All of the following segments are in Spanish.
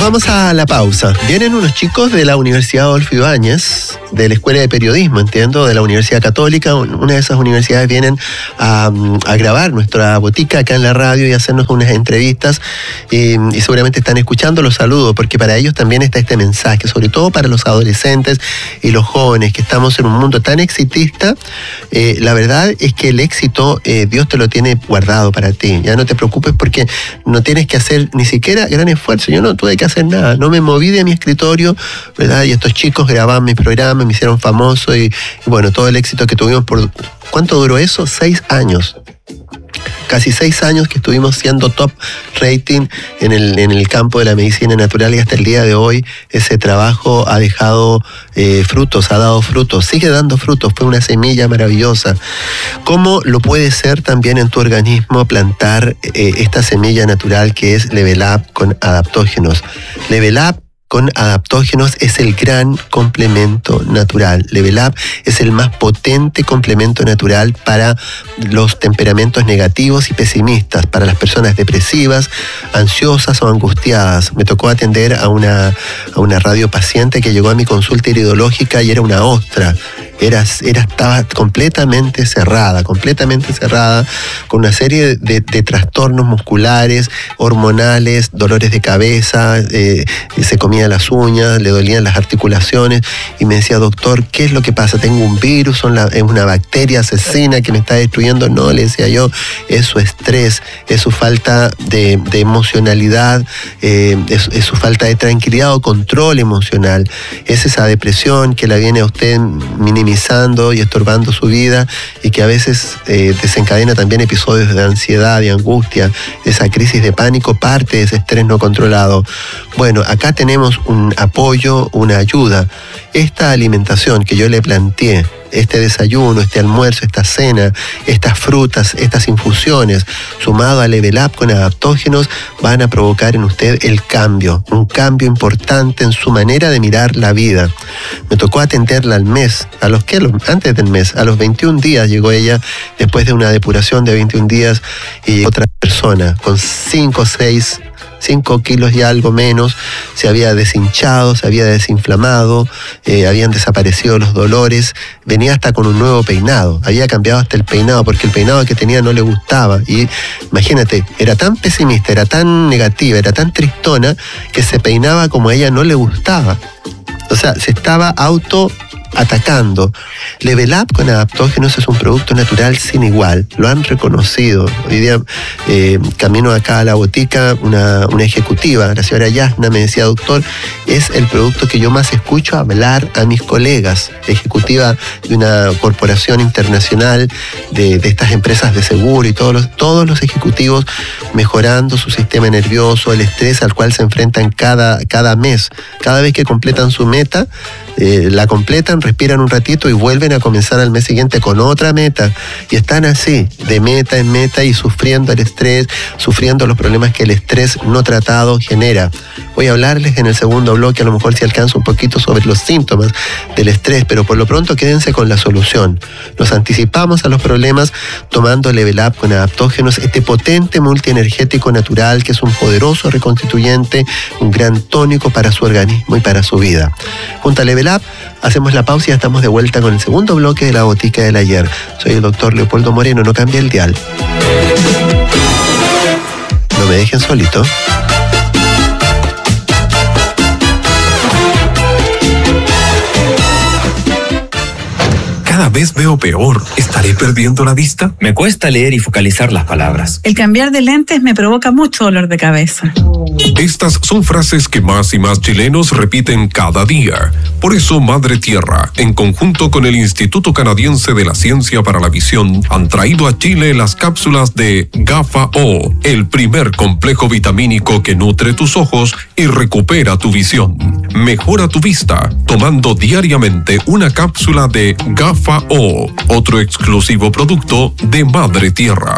vamos a la pausa. Vienen unos chicos de la Universidad Adolfo Ibáñez, de la Escuela de Periodismo, entiendo, de la Universidad Católica. Una de esas universidades vienen a grabar nuestra botica acá en la radio y hacernos unas entrevistas y seguramente están escuchando. Los saludo porque para ellos también está este mensaje, sobre todo para los adolescentes y los jóvenes que estamos en un mundo tan exitista. La verdad es que el éxito Dios te lo tiene guardado para ti. Ya no te preocupes porque no tienes que hacer ni siquiera gran esfuerzo. Yo no tuve que hacer nada, no me moví de mi escritorio, ¿verdad? Y estos chicos grababan mi programa, me hicieron famoso y bueno, todo el éxito que tuvimos por... ¿Cuánto duró eso? 6 años. Casi 6 años que estuvimos siendo top rating en el campo de la medicina natural y hasta el día de hoy ese trabajo ha dejado frutos, ha dado frutos, sigue dando frutos, fue una semilla maravillosa. ¿Cómo lo puede ser también en tu organismo plantar esta semilla natural que es Level Up con adaptógenos? Level Up con adaptógenos es el gran complemento natural. Level Up es el más potente complemento natural para los temperamentos negativos y pesimistas, para las personas depresivas, ansiosas o angustiadas. Me tocó atender a una radio paciente que llegó a mi consulta iridológica y era una ostra. Estaba completamente cerrada, con una serie de trastornos musculares, hormonales, dolores de cabeza, se comía las uñas, le dolían las articulaciones y me decía, doctor, ¿qué es lo que pasa? ¿Tengo un virus? ¿Es una bacteria asesina que me está destruyendo? No, le decía yo, es su estrés, es su falta de emocionalidad, es su falta de tranquilidad o control emocional, es esa depresión que la viene a usted minimizando y estorbando su vida y que a veces desencadena también episodios de ansiedad y angustia, esa crisis de pánico, parte de ese estrés no controlado. Bueno, acá tenemos un apoyo, una ayuda. Esta alimentación que yo le planteé, este desayuno, este almuerzo, esta cena, estas frutas, estas infusiones, sumado a Level Up con adaptógenos, van a provocar en usted el cambio, un cambio importante en su manera de mirar la vida. Me tocó atenderla al mes, antes del mes, a los 21 días llegó ella, después de una depuración de 21 días, y llegó otra persona con 5 kilos y algo menos, se había deshinchado, se había desinflamado, habían desaparecido los dolores, venía hasta con un nuevo peinado, había cambiado hasta el peinado porque el peinado que tenía no le gustaba y imagínate, era tan pesimista, era tan negativa, era tan tristona que se peinaba como a ella no le gustaba, o sea, se estaba atacando. Level Up con adaptógenos es un producto natural sin igual, lo han reconocido. Hoy día camino acá a la botica, una ejecutiva, la señora Yasna, me decía, doctor, es el producto que yo más escucho hablar a mis colegas, ejecutiva de una corporación internacional de estas empresas de seguro y todos los ejecutivos mejorando su sistema nervioso, el estrés al cual se enfrentan cada mes, cada vez que completan su meta, la completan, respiran un ratito y vuelven a comenzar al mes siguiente con otra meta y están así, de meta en meta y sufriendo el estrés, sufriendo los problemas que el estrés no tratado genera. Voy a hablarles en el segundo bloque, a lo mejor si alcanzo un poquito sobre los síntomas del estrés, pero por lo pronto quédense con la solución. Nos anticipamos a los problemas tomando Level Up con adaptógenos, este potente multienergético natural que es un poderoso reconstituyente, un gran tónico para su organismo y para su vida. Junto a Level Up, hacemos la pausa y ya estamos de vuelta con el segundo bloque de la botica del ayer. Soy el doctor Leopoldo Moreno, no cambie el dial. No me dejen solito. Cada vez veo peor. ¿Estaré perdiendo la vista? Me cuesta leer y focalizar las palabras. El cambiar de lentes me provoca mucho dolor de cabeza. Estas son frases que más y más chilenos repiten cada día. Por eso Madre Tierra, en conjunto con el Instituto Canadiense de la Ciencia para la Visión, han traído a Chile las cápsulas de GAFA-O, el primer complejo vitamínico que nutre tus ojos y recupera tu visión. Mejora tu vista tomando diariamente una cápsula de GAFA-O, otro exclusivo producto de Madre Tierra.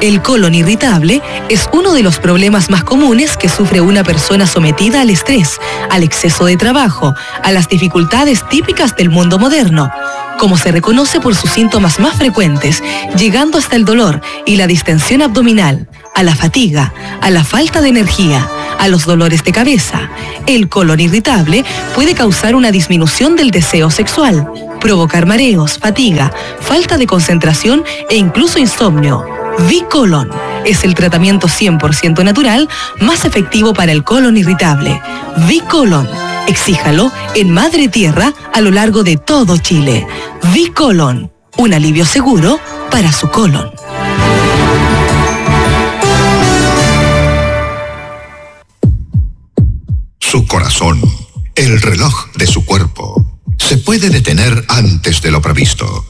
El colon irritable es uno de los problemas más comunes que sufre una persona sometida al estrés, al exceso de trabajo, a las dificultades típicas del mundo moderno, como se reconoce por sus síntomas más frecuentes, llegando hasta el dolor y la distensión abdominal, a la fatiga, a la falta de energía, a los dolores de cabeza. El colon irritable puede causar una disminución del deseo sexual, provocar mareos, fatiga, falta de concentración e incluso insomnio. V-Colon es el tratamiento 100% natural más efectivo para el colon irritable. V-Colon, exíjalo en Madre Tierra a lo largo de todo Chile. V-Colon, un alivio seguro para su colon. Su corazón, el reloj de su cuerpo, se puede detener antes de lo previsto.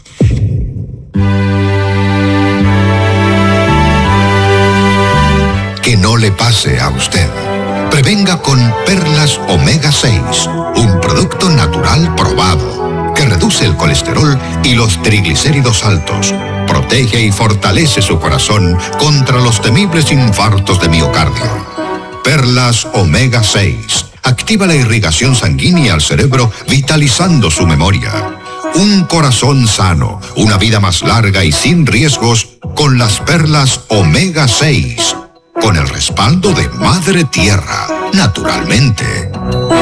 Que no le pase a usted. Prevenga con Perlas Omega 6, un producto natural probado que reduce el colesterol y los triglicéridos altos, protege y fortalece su corazón contra los temibles infartos de miocardio. Perlas Omega 6 activa la irrigación sanguínea al cerebro, vitalizando su memoria. Un corazón sano, una vida más larga y sin riesgos con las Perlas Omega 6. Con el respaldo de Madre Tierra, naturalmente.